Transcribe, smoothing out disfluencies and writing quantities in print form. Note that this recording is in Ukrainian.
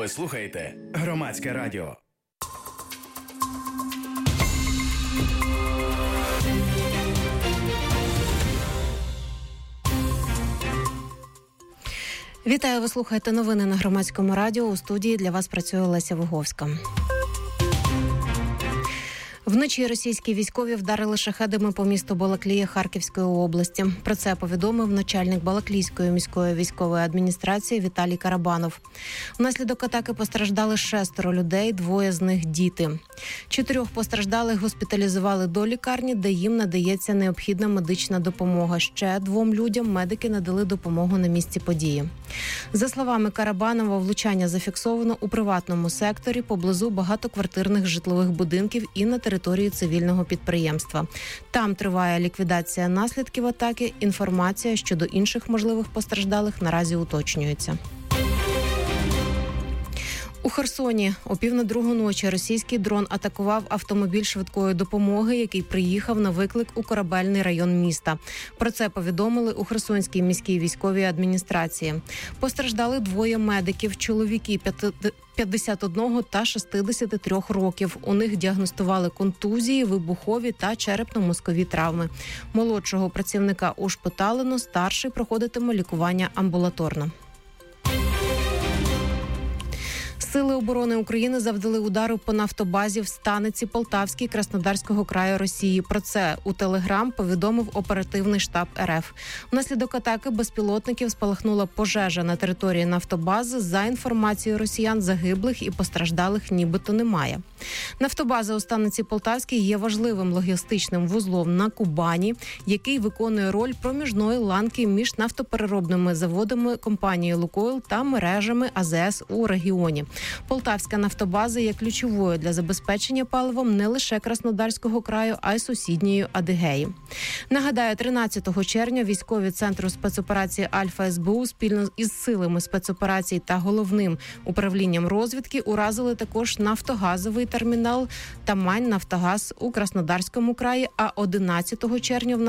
Ви слухаєте Громадське радіо. Вітаю, ви слухаєте новини на Громадському радіо. У студії для вас працює Леся Виговська. Вночі російські військові вдарили шахедами по місту Балаклія Харківської області. Про це повідомив начальник Балаклійської міської військової адміністрації Віталій Карабанов. Внаслідок атаки постраждали 6 людей, 2 з них – діти. 4 постраждалих госпіталізували до лікарні, де їм надається необхідна медична допомога. Ще 2 людям медики надали допомогу на місці події. За словами Карабанова, влучання зафіксовано у приватному секторі поблизу багатоквартирних житлових будинків і на території цивільного підприємства. Там триває ліквідація наслідків атаки. Інформація щодо інших можливих постраждалих наразі уточнюється. У Херсоні о 1:30 ночі російський дрон атакував автомобіль швидкої допомоги, який приїхав на виклик у Корабельний район міста. Про це повідомили у Херсонській міській військовій адміністрації. Постраждали 2 медиків, чоловіки 51 та 63 років. У них діагностували контузії, вибухові та черепно-мозкові травми. Молодшого працівника ушпиталено, старший проходитиме лікування амбулаторно. Сили оборони України завдали удару по нафтобазі в Станиці Полтавській Краснодарського краю Росії. Про це у Телеграм повідомив оперативний штаб РФ. Внаслідок атаки безпілотників спалахнула пожежа на території нафтобази. За інформацією росіян, загиблих і постраждалих нібито немає. Нафтобаза у Станиці Полтавській є важливим логістичним вузлом на Кубані, який виконує роль проміжної ланки між нафтопереробними заводами компанії «Лукойл» та мережами АЗС у регіоні. Полтавська нафтобаза є ключовою для забезпечення паливом не лише Краснодарського краю, а й сусідньої Адигеї. Нагадаю, 13 червня військові Центру спецоперації «Альфа» СБУ спільно із силами спецоперацій та головним управлінням розвідки уразили також нафтогазовий термінал «Тамань-Нафтогаз» у Краснодарському краї, а 11 червня